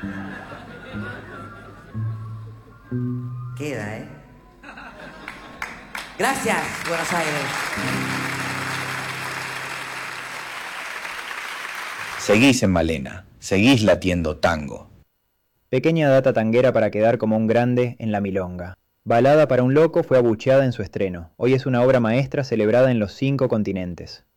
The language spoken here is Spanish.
Queda, ¿eh? Gracias, Buenos Aires. Seguís en Malena, seguís latiendo tango. Pequeña data tanguera para quedar como un grande en la milonga. Balada para un loco fue abucheada en su estreno. Hoy es una obra maestra celebrada en los 5 continentes.